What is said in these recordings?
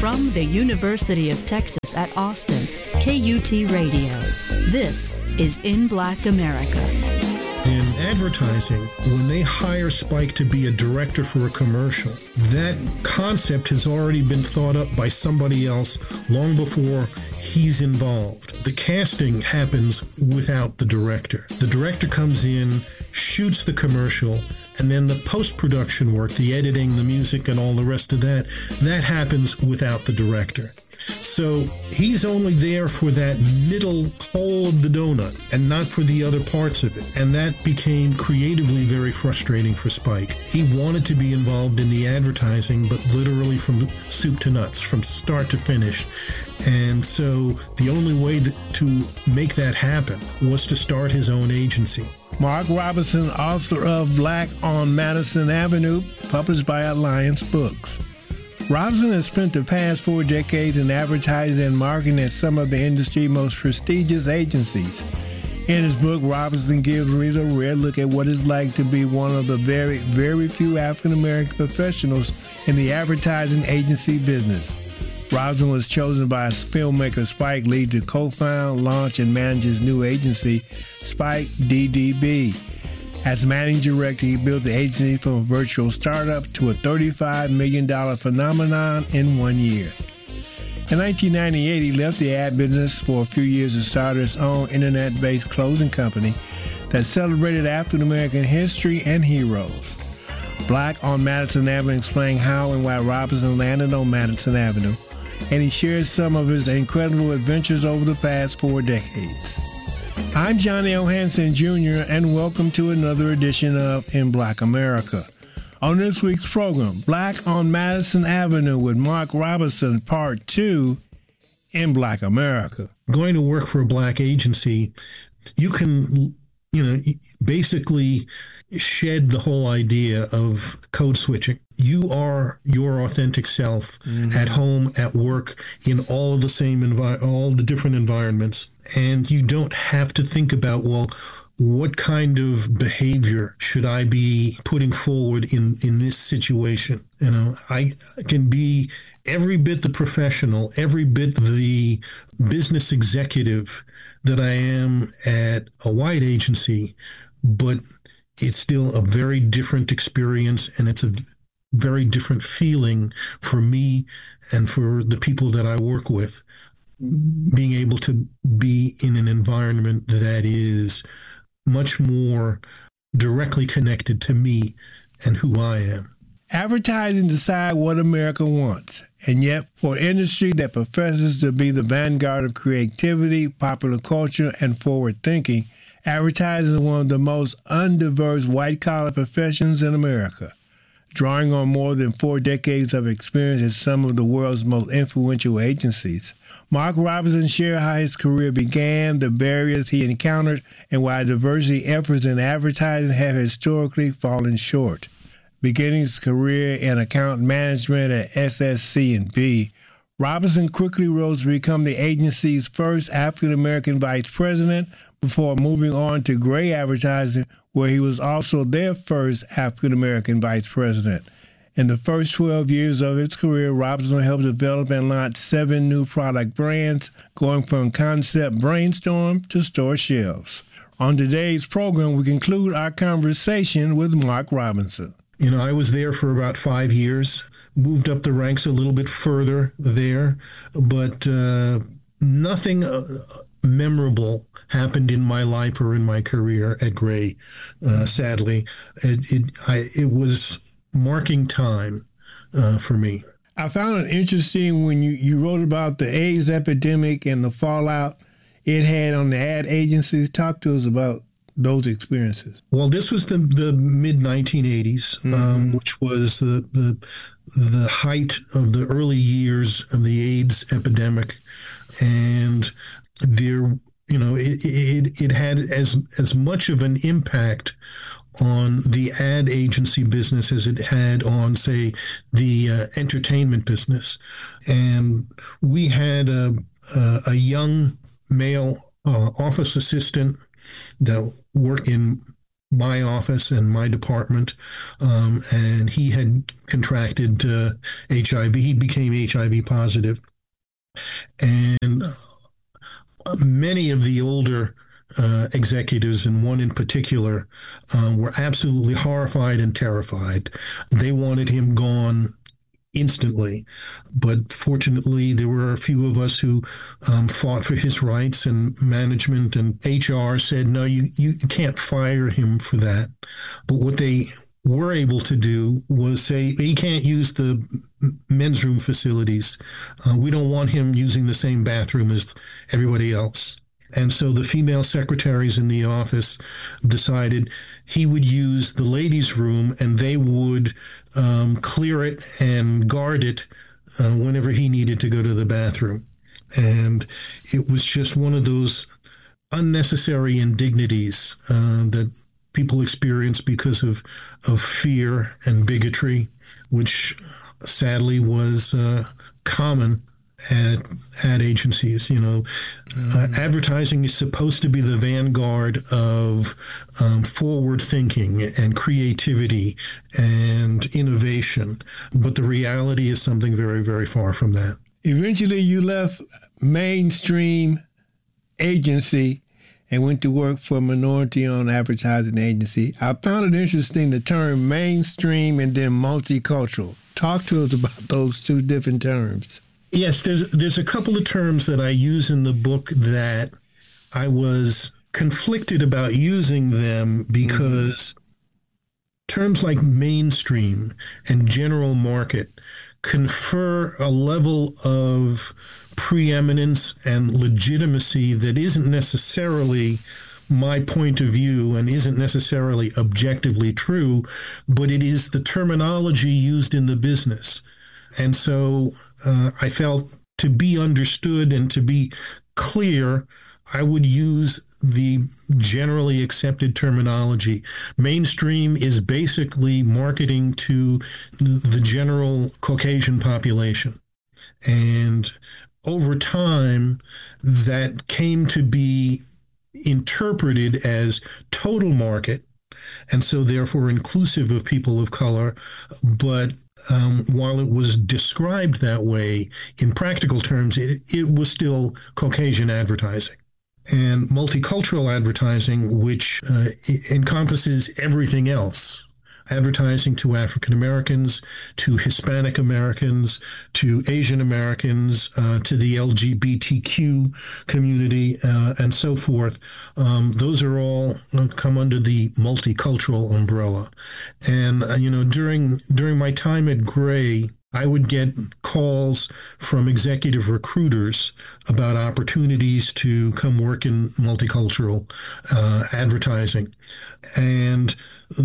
From the University of Texas at Austin, KUT Radio. This is In Black America. In advertising, when they hire Spike to be a director for a commercial, that concept has already been thought up by somebody else long before he's involved. The casting happens without the director. The director comes in, shoots the commercial, and then the post-production work, the editing, the music, and all the rest of that happens without the director. So he's only there for that middle hole of the donut and not for the other parts of it. And that became creatively very frustrating for Spike. He wanted to be involved in the advertising, but literally from soup to nuts, from start to finish. And so the only way to make that happen was to start his own agency. Mark Robinson, author of Black on Madison Avenue, published by Alliance Books. Robinson has spent the past 4 decades in advertising and marketing at some of the industry's most prestigious agencies. In his book, Robinson gives readers a rare look at what it's like to be one of the very, very few African-American professionals in the advertising agency business. Robinson was chosen by filmmaker Spike Lee to co-found, launch, and manage his new agency, Spike DDB. As managing director, he built the agency from a virtual startup to a $35 million phenomenon in 1 year. In 1998, he left the ad business for a few years to start his own internet-based clothing company that celebrated African-American history and heroes. Black on Madison Avenue explains how and why Robinson landed on Madison Avenue, and he shares some of his incredible adventures over the past 4 decades. I'm Johnny L. Hanson Jr., and welcome to another edition of In Black America. On this week's program, Black on Madison Avenue with Mark Robinson, Part 2, In Black America. Going to work for a black agency, you can, basically shed the whole idea of code switching. You are your authentic self at home, at work, in all of the same all the different environments. And you don't have to think about, well, what kind of behavior should I be putting forward in this situation? I can be every bit the professional, every bit the business executive that I am at a white agency, but it's still a very different experience, and it's a very different feeling for me and for the people that I work with, being able to be in an environment that is much more directly connected to me and who I am. Advertising decides what America wants, and yet for an industry that professes to be the vanguard of creativity, popular culture, and forward thinking, advertising is one of the most undiverse white-collar professions in America. Drawing on more than 4 decades of experience at some of the world's most influential agencies, Mark Robinson shared how his career began, the barriers he encountered, and why diversity efforts in advertising have historically fallen short. Beginning his career in account management at SSC&B, Robinson quickly rose to become the agency's first African-American vice president before moving on to Gray Advertising, where he was also their first African-American vice president. In the first 12 years of his career, Robinson helped develop and launch 7 new product brands, going from concept brainstorm to store shelves. On today's program, we conclude our conversation with Mark Robinson. I was there for about 5 years, moved up the ranks a little bit further there, but nothing memorable happened in my life or in my career at Gray, sadly. It was marking time for me. I found it interesting when you wrote about the AIDS epidemic and the fallout it had on the ad agencies. Talk to us about those experiences. Well, this was the mid-1980s, which was the height of the early years of the AIDS epidemic. And there, it had as much of an impact on the ad agency business as it had on, say, the entertainment business. And we had a young male office assistant that worked in my office and my department, and he had contracted HIV. He became HIV positive. And many of the older executives, and one in particular, were absolutely horrified and terrified. They wanted him gone instantly. But fortunately, there were a few of us who fought for his rights, and management and HR said, no, you can't fire him for that. But what they were able to do was say, he can't use the men's room facilities. We don't want him using the same bathroom as everybody else. And so the female secretaries in the office decided he would use the ladies' room, and they would clear it and guard it whenever he needed to go to the bathroom. And it was just one of those unnecessary indignities that people experience because of fear and bigotry, which sadly was common at agencies. Advertising is supposed to be the vanguard of forward thinking and creativity and innovation, but the reality is something very, very far from that. Eventually, you left mainstream agency and went to work for a minority-owned advertising agency. I found it interesting, the term mainstream and then multicultural. Talk to us about those two different terms. Yes, there's a couple of terms that I use in the book that I was conflicted about using them because terms like mainstream and general market confer a level of preeminence and legitimacy that isn't necessarily my point of view and isn't necessarily objectively true, but it is the terminology used in the business. And so I felt to be understood and to be clear, I would use the generally accepted terminology. Mainstream is basically marketing to the general Caucasian population. And over time, that came to be interpreted as total market, and so therefore inclusive of people of color. But while it was described that way, in practical terms, it was still Caucasian advertising. And multicultural advertising, which encompasses everything else, advertising to African Americans, to Hispanic Americans, to Asian Americans, to the LGBTQ community, and so forth. Those are all come under the multicultural umbrella. And, during my time at Gray, I would get calls from executive recruiters about opportunities to come work in multicultural advertising. And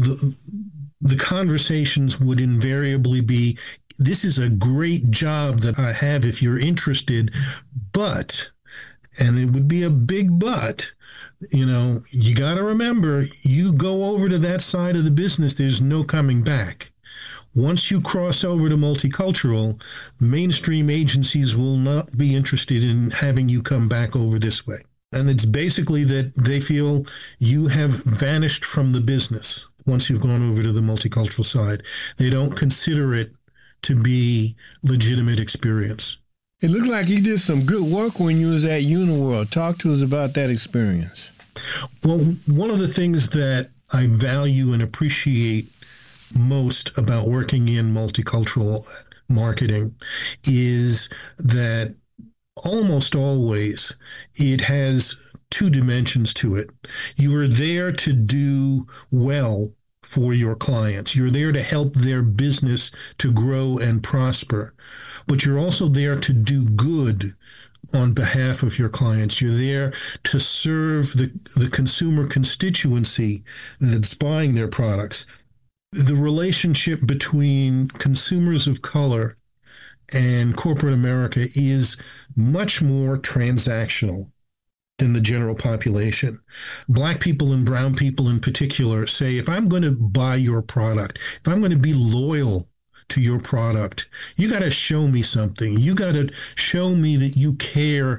the conversations would invariably be, this is a great job that I have if you're interested, but, and it would be a big but, you got to remember, you go over to that side of the business, there's no coming back. Once you cross over to multicultural, mainstream agencies will not be interested in having you come back over this way. And it's basically that they feel you have vanished from the business once you've gone over to the multicultural side. They don't consider it to be legitimate experience. It looked like you did some good work when you was at Uniworld. Talk to us about that experience. Well, one of the things that I value and appreciate most about working in multicultural marketing is that almost always it has two dimensions to it. You are there to do well for your clients. You're there to help their business to grow and prosper, but you're also there to do good on behalf of your clients. You're there to serve the consumer constituency that's buying their products. The relationship between consumers of color and corporate America is much more transactional than the general population. Black people and brown people in particular say, if I'm going to buy your product, if I'm going to be loyal to your product, you got to show me something. You got to show me that you care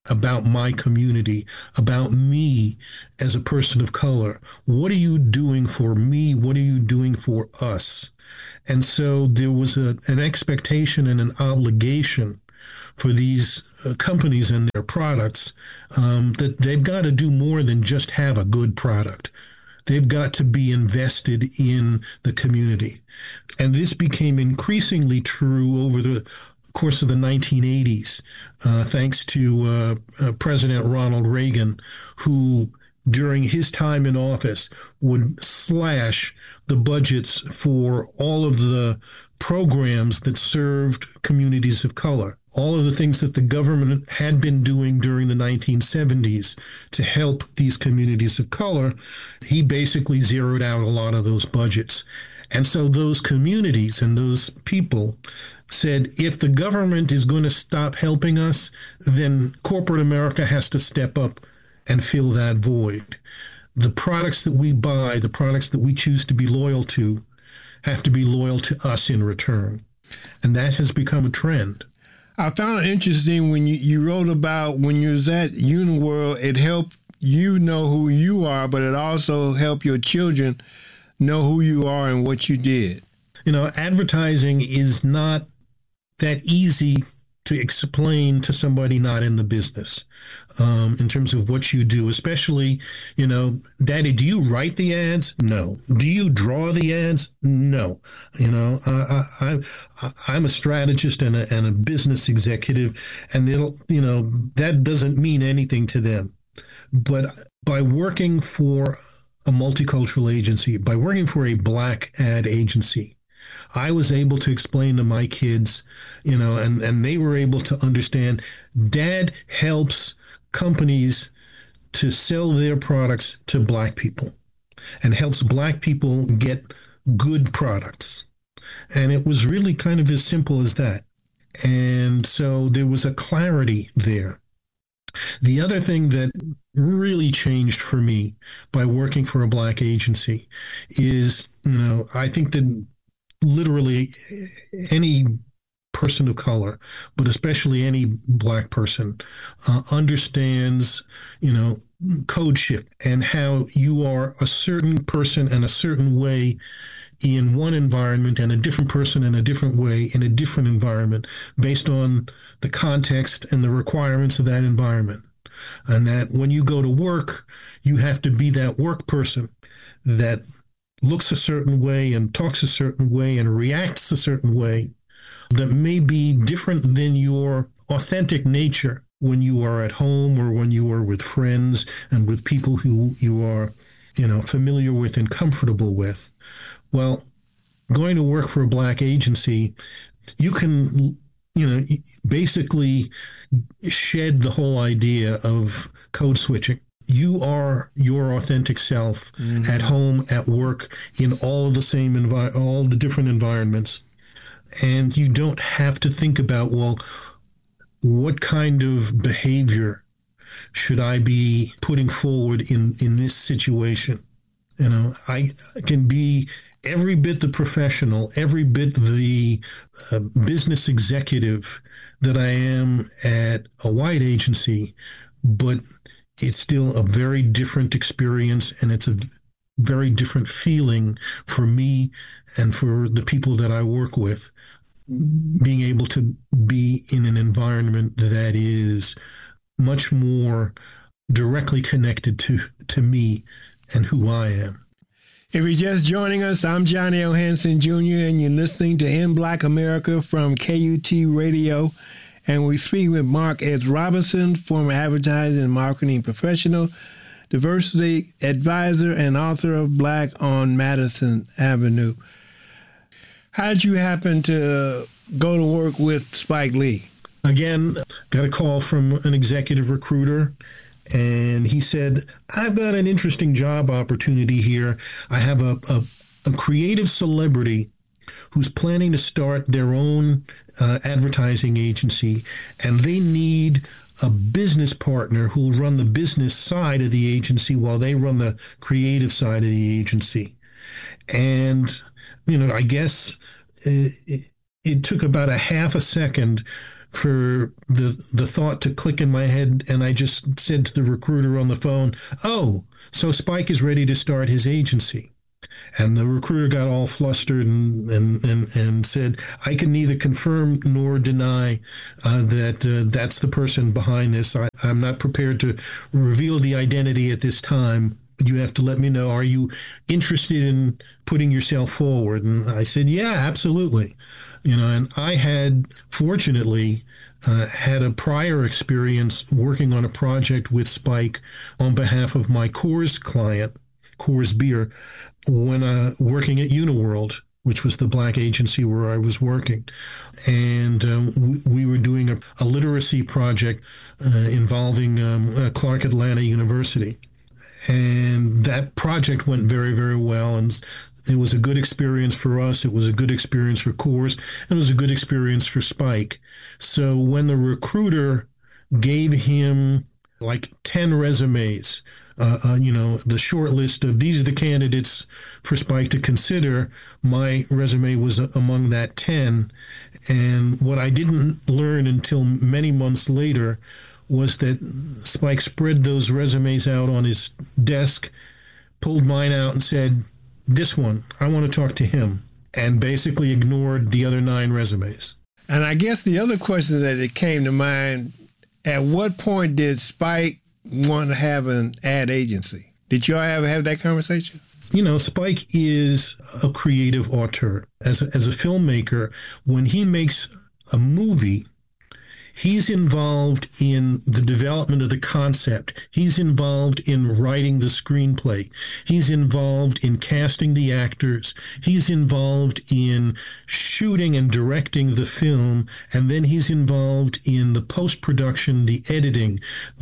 about my community, about me as a person of color. What are you doing for me? What are you doing for us? And so there was an expectation and an obligation for these companies and their products that they've got to do more than just have a good product. They've got to be invested in the community. And this became increasingly true over the course of the 1980s, thanks to President Ronald Reagan, who during his time in office would slash the budgets for all of the programs that served communities of color. All of the things that the government had been doing during the 1970s to help these communities of color, he basically zeroed out a lot of those budgets. And so those communities and those people said, if the government is going to stop helping us, then corporate America has to step up and fill that void. The products that we buy, the products that we choose to be loyal to, have to be loyal to us in return. And that has become a trend. I found it interesting when you wrote about when you was at Uniworld, it helped you know who you are, but it also helped your children know who you are and what you did. You know, advertising is not that easy to explain to somebody not in the business in terms of what you do, especially, you know, Daddy, do you write the ads? No. Do you draw the ads? No. You know, I'm a strategist and a business executive, and that doesn't mean anything to them. But by working for a multicultural agency, by working for a Black ad agency, I was able to explain to my kids, you know, and they were able to understand Dad helps companies to sell their products to Black people and helps Black people get good products. And it was really kind of as simple as that. And so there was a clarity there. The other thing that really changed for me by working for a Black agency is, you know, I think that literally any person of color, but especially any Black person, understands, you know, code shift and how you are a certain person and a certain way in one environment and a different person in a different way in a different environment based on the context and the requirements of that environment. And that when you go to work, you have to be that work person that looks a certain way and talks a certain way and reacts a certain way that may be different than your authentic nature when you are at home or when you are with friends and with people who you are, you know, familiar with and comfortable with. Well, going to work for a Black agency, you can, you know, basically shed the whole idea of code switching. You are your authentic self at home, at work, in all of the same all the different environments. And you don't have to think about, well, what kind of behavior should I be putting forward in this situation? You know, I can be every bit the professional, every bit the business executive that I am at a white agency, but it's still a very different experience, and it's a very different feeling for me and for the people that I work with, being able to be in an environment that is much more directly connected to me and who I am. If you're just joining us, I'm Johnny L. Hanson Jr., and you're listening to In Black America from KUT Radio. And we speak with Mark S. Robinson, former advertising and marketing professional, diversity advisor, and author of Black on Madison Avenue. How did you happen to go to work with Spike Lee? Again, got a call from an executive recruiter, and he said, I've got an interesting job opportunity here. I have a creative celebrity who's planning to start their own advertising agency, and they need a business partner who'll run the business side of the agency while they run the creative side of the agency. And, you know, I guess it took about a half a second for the thought to click in my head, and I just said to the recruiter on the phone, "Oh, so Spike is ready to start his agency." And the recruiter got all flustered and said, "I can neither confirm nor deny that that's the person behind this. I'm not prepared to reveal the identity at this time. You have to let me know. Are you interested in putting yourself forward?" And I said, "Yeah, absolutely." And I had, fortunately, had a prior experience working on a project with Spike on behalf of my Coors client, Coors Beer, when working at Uniworld, which was the black agency where I was working. And we were doing a literacy project involving Clark Atlanta University. And that project went very, very well. And it was a good experience for us. It was a good experience for Coors. It was a good experience for Spike. So when the recruiter gave him like 10 resumes, the short list of these are the candidates for Spike to consider, my resume was among that 10. And what I didn't learn until many months later was that Spike spread those resumes out on his desk, pulled mine out and said, "This one, I want to talk to him," and basically ignored the other 9 resumes. And I guess the other question that came to mind, at what point did Spike want to have an ad agency? Did y'all ever have that conversation? Spike is a creative auteur. As a filmmaker, when he makes a movie, he's involved in the development of the concept. He's involved in writing the screenplay. He's involved in casting the actors. He's involved in shooting and directing the film. And then he's involved in the post-production, the editing,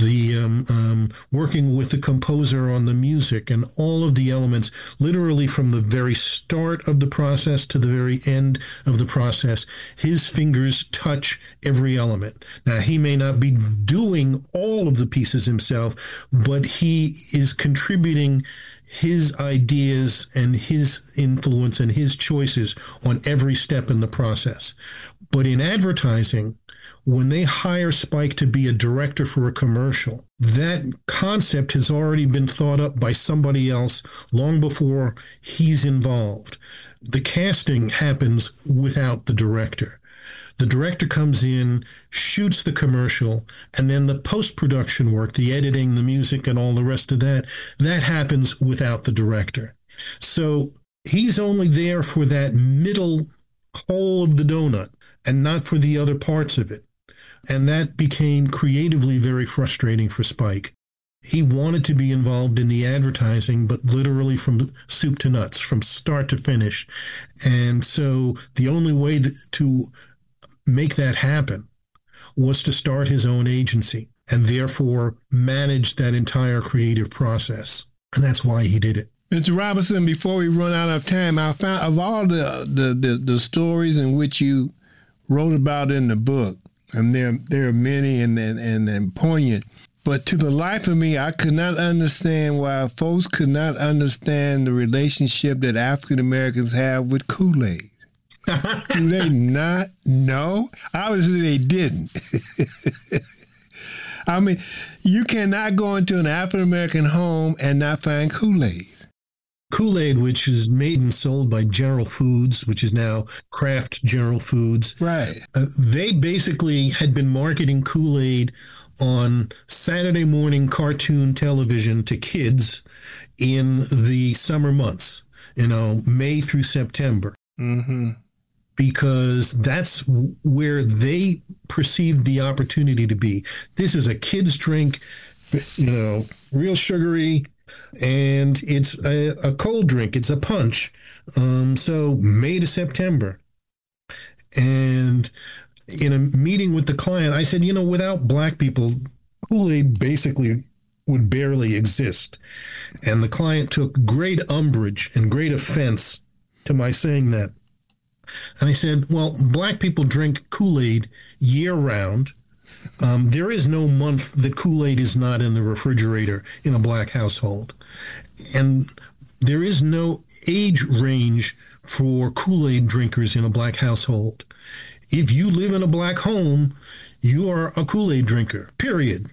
the working with the composer on the music and all of the elements, literally from the very start of the process to the very end of the process. His fingers touch every element. Now, he may not be doing all of the pieces himself, but he is contributing his ideas and his influence and his choices on every step in the process. But in advertising, when they hire Spike to be a director for a commercial, that concept has already been thought up by somebody else long before he's involved. The casting happens without the director. The director comes in, shoots the commercial, and then the post-production work, the editing, the music, and all the rest of that happens without the director. So he's only there for that middle hole of the donut and not for the other parts of it. And that became creatively very frustrating for Spike. He wanted to be involved in the advertising, but literally from soup to nuts, from start to finish. And so the only way to make that happen was to start his own agency and therefore manage that entire creative process. And that's why he did it. Mr. Robinson, before we run out of time, I found of all the stories in which you wrote about in the book, and there are many and poignant, but to the life of me, I could not understand why folks could not understand the relationship that African Americans have with Kool-Aid. Do they not know? Obviously, they didn't. I mean, you cannot go into an African-American home and not find Kool-Aid. Kool-Aid, which is made and sold by General Foods, which is now Kraft General Foods. Right. They basically had been marketing Kool-Aid on Saturday morning cartoon television to kids in the summer months, May through September. Mm-hmm. Because that's where they perceived the opportunity to be. This is a kid's drink, real sugary, and it's a cold drink. It's a punch. So May to September. And in a meeting with the client, I said, without black people, Kool-Aid basically would barely exist. And the client took great umbrage and great offense to my saying that. And I said, well, black people drink Kool-Aid year-round. There is no month that Kool-Aid is not in the refrigerator in a black household. And there is no age range for Kool-Aid drinkers in a black household. If you live in a black home, you are a Kool-Aid drinker, period.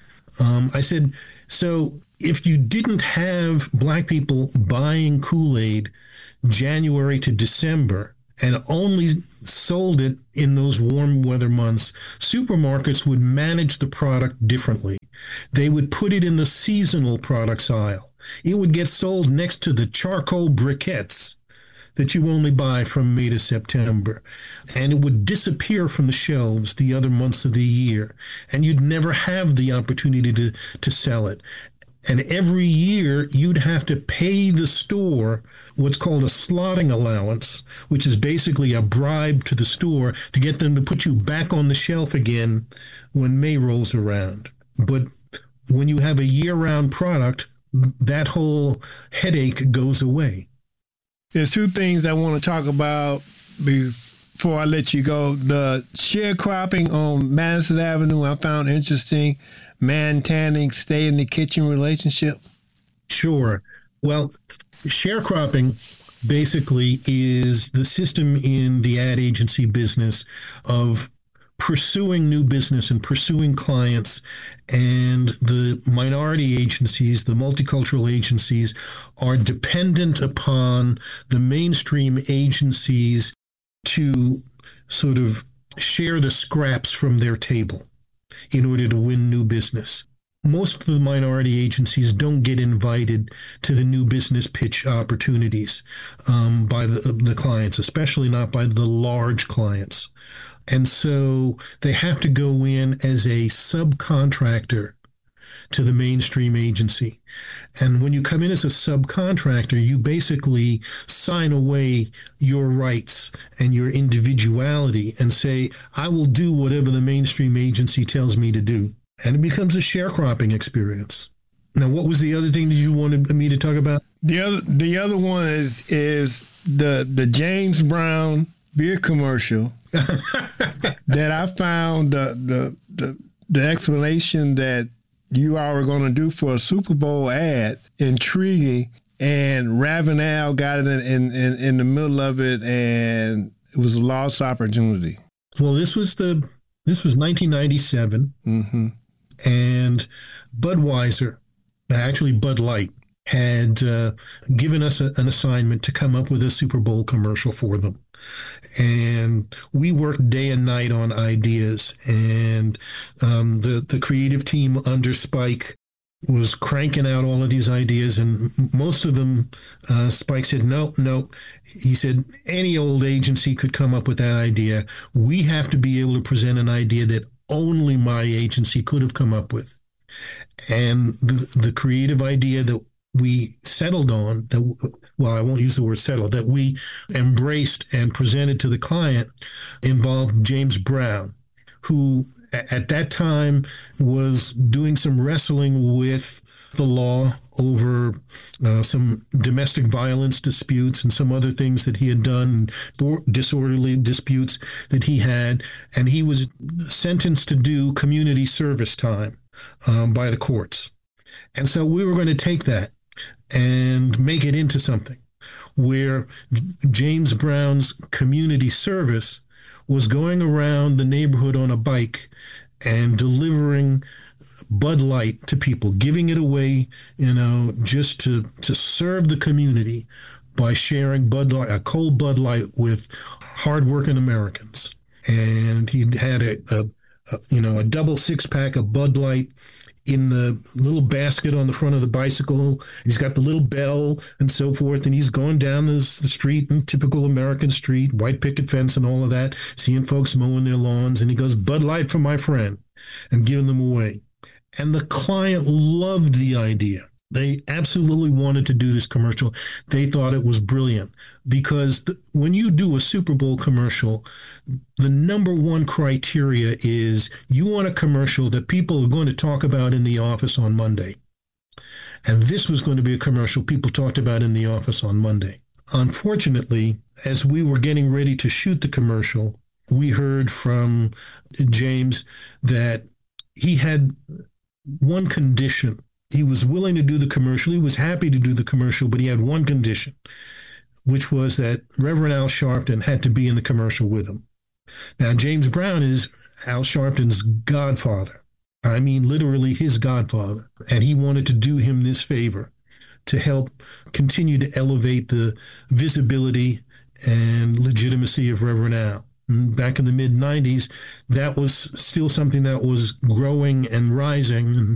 I said, so if you didn't have black people buying Kool-Aid January to December and only sold it in those warm weather months, supermarkets would manage the product differently. They would put it in the seasonal products aisle. It would get sold next to the charcoal briquettes that you only buy from May to September. And it would disappear from the shelves the other months of the year. And you'd never have the opportunity to sell it. And every year you'd have to pay the store what's called a slotting allowance, which is basically a bribe to the store to get them to put you back on the shelf again when May rolls around. But when you have a year-round product, that whole headache goes away. There's two things I want to talk about before I let you go. The sharecropping on Madison Avenue I found interesting. Man tanning, stay in the kitchen relationship. Sure. Well, sharecropping basically is the system in the ad agency business of pursuing new business and pursuing clients, and the minority agencies, the multicultural agencies, are dependent upon the mainstream agencies to sort of share the scraps from their table in order to win new business. Most of the minority agencies don't get invited to the new business pitch opportunities by the clients, especially not by the large clients. And so they have to go in as a subcontractor to the mainstream agency. And when you come in as a subcontractor, you basically sign away your rights and your individuality and say, I will do whatever the mainstream agency tells me to do. And it becomes a sharecropping experience. Now, what was the other thing that you wanted me to talk about? The other one is the James Brown beer commercial that I found the explanation that you all were going to do for a Super Bowl ad intriguing, and Ravenel got it in the middle of it, and it was a lost opportunity. Well, this was 1997, and Budweiser, actually Bud Light, had given us an assignment to come up with a Super Bowl commercial for them. And we worked day and night on ideas, and the creative team under Spike was cranking out all of these ideas, and most of them, Spike said, no. He said, any old agency could come up with that idea. We have to be able to present an idea that only my agency could have come up with. And the creative idea that we settled on, I won't use the word settle, that we embraced and presented to the client involved James Brown, who at that time was doing some wrestling with the law over some domestic violence disputes and some other things that he had done, disorderly disputes that he had. And he was sentenced to do community service time by the courts. And so we were going to take that and make it into something where James Brown's community service was going around the neighborhood on a bike and delivering Bud Light to people, giving it away, just to serve the community by sharing Bud Light, a cold Bud Light, with hardworking Americans. And he had a double six-pack of Bud Light in the little basket on the front of the bicycle. He's got the little bell and so forth, and he's going down the street in typical American street, white picket fence and all of that, seeing folks mowing their lawns, and he goes, Bud Light for my friend, and giving them away. And the client loved the idea. They absolutely wanted to do this commercial. They thought it was brilliant because when you do a Super Bowl commercial, the number one criteria is you want a commercial that people are going to talk about in the office on Monday. And this was going to be a commercial people talked about in the office on Monday. Unfortunately, as we were getting ready to shoot the commercial, we heard from James that he had one condition. He was willing to do the commercial. He was happy to do the commercial, but he had one condition, which was that Reverend Al Sharpton had to be in the commercial with him. Now, James Brown is Al Sharpton's godfather. I mean, literally his godfather. And he wanted to do him this favor to help continue to elevate the visibility and legitimacy of Reverend Al. Back in the mid-90s, that was still something that was growing and rising.